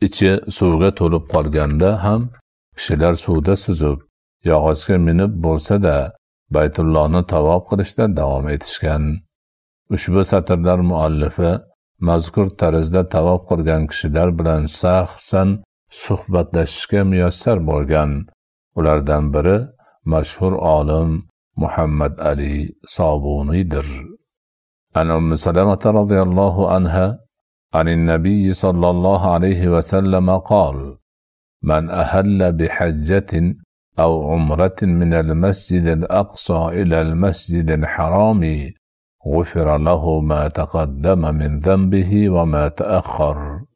ichi suvga to'lib qolganda ham kishilar suvda suzib, yog'ochga minib bo'lsa-da, Baytullohni tavof qilishda davom etishgan. Ushbu satrlar muallifi mazkur tarzda tavof qilgan kishilar bilan shaxsan suhbatlashishga muyassar bo'lgan. Ulardan biri mashhur olim Muhammad Ali Sobuniydir. An Ummu Salamah radhiyallohu anha عن النبي صلى الله عليه وسلم قال: من أهل بحجة أو عمرة من المسجد الأقصى إلى المسجد الحرام غفر له ما تقدم من ذنبه وما تأخر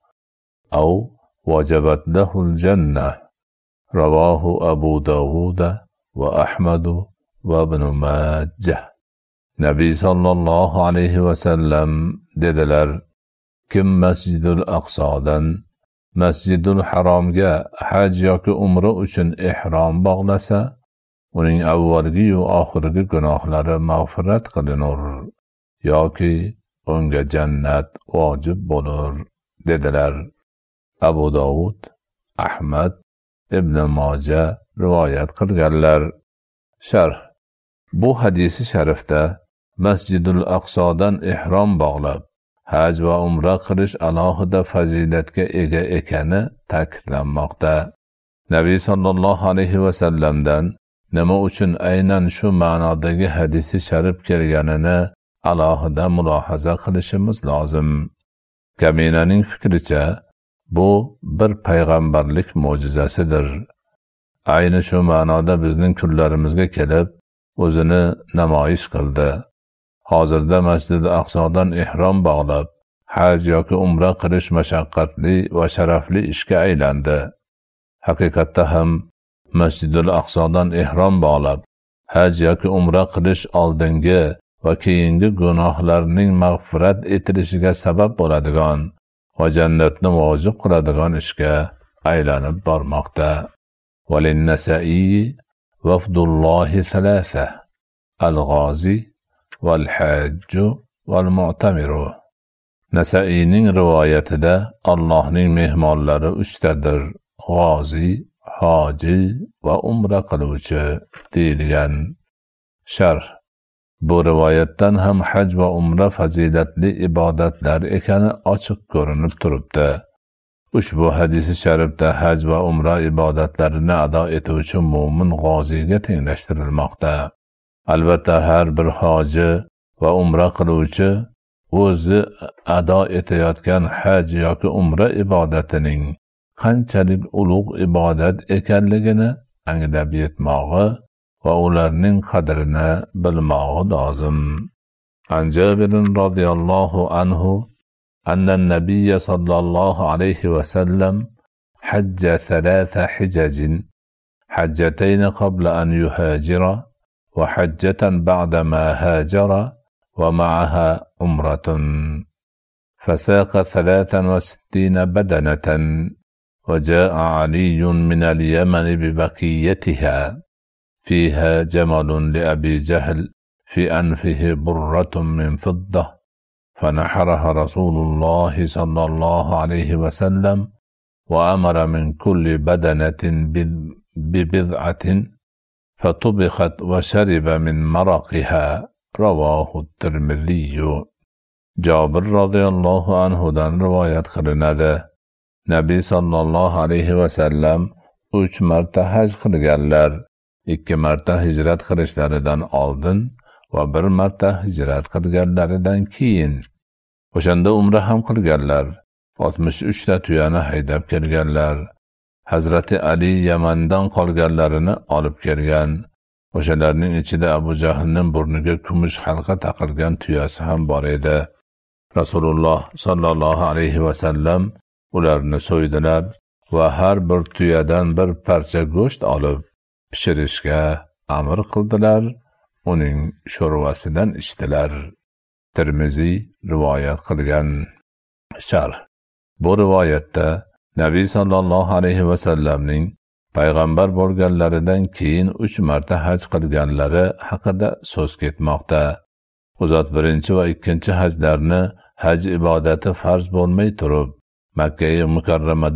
أو وجبت له الجنة. رواه أبو داود وأحمد وابن ماجه. Nabiy sallallohu alayhi vasallam dedilar: kim Masjidul Aqsodan Masjidul Haromga haj yoki umra uchun ihrom bog'lasa, uning avvalgi va oxirgi gunohlari mag'firat qilinur yoki unga jannat vojib bo'lur dedilar. Abu Dovud, Ahmad, Ibn Moja rivoyat qilganlar. Sharh: bu hadisi sharifda Masjidul Aqsodan ihrom bog'lab haj va umra qilish alohida fazilatga ega ekani ta'kidlanmoqda. Nabiy sallallohu alayhi vasallamdan nima uchun aynan shu ma'nodagi hadisi sharif kelganini alohida mulohaza qilishimiz lozim. Kaminaning fikricha, bu bir payg'ambarlik mo'jizasidir. Ayni shu ma'noda bizning kunlarimizga kelib, o'zini namoyish qildi. Hozirda Masjid-i Aqsodan ihrom bog'lab, haj yoki umra qilish mashaqqatli va sharafli ishga aylandi. Haqiqatda ham Masjidul Aqsodan ihrom bog'lab, haj yoki umra qilish oldingi va keyingi gunohlarning mag'firat etilishiga sabab bo'ladigan va jannatni vojib qiladigan ishga aylanib bormoqda. Walin-Nasa'i wafdullohi thalatha al-g'ozi wal-hajj wal-mu'tamir. Nasaining rivoyatida Allohning mehmonlari 3 tadir: g'ozi, hoji va umra qiluvchi deyilgan. Sharh: bu rivoyatdan ham haj va umra fazilatli ibodatlar ekani ochiq ko'rinib turibdi. Ushbu hadisi sharifda haj va umra ibodatlarini ado etuvchi mo'min g'oziga tenglashtirilmoqda. Albatta har bir hoji va umra qiluvchi o'zi ado etayotgan haj yoki umra ibodatining qanchalik ulug' ibodat ekanligini anglab yetmog'i va ularning qadrini bilmog'i lozim. An Jabir radhiyallohu anhu أن النبي صلى الله عليه وسلم حج 3 حجج: حجتين قبل أن يهاجر، وحجة بعدما هاجر، ومعها عمرة. فساق 63 بدنة. وجاء علي من اليمن ببقيتها، فيها جمل لأبي جهل في أنفه برة من فضة، فنحرها رسول الله صلى الله عليه وسلم، وأمر من كل بدنة ببضعة، فطبخت وشرب من مرقها. رواه الترمذي. Jabir radhiyallohu anhudan rivoyat qilinadi. Nabiy sallallohu alayhi va sallam 3 marta haj qilganlar. 2 marta hijrat qilishlaridan oldin va 1 marta hijrat qilganlaridan keyin. O'shanda umra ham qilganlar. 63 ta tuyani haydab kelganlar. Hazrati Ali Yamandan qolganlarini olib kelgan. O'shalarning ichida Abu Jahlning burniga kumush halqa taqilgan tuyasi ham bor edi. Rasululloh sallallohu alayhi va sallam ularni so'ydilar va har bir tuyadan bir parcha go'sht olib pishirishga amr qildilar. Uning sho'rvasidan ichdilar. Tirmiziy rivoyat qilgan. Sharh: bu rivoyatda Nabiy sallallohu alayhi va sallamning payg'ambar bo'lganlaridan keyin 3 marta haj qilganlari haqida so'z ketmoqda. U zot 1 va 2 hajlarni haj ibodati farz bo'lmay turib Makka-i Mukarramada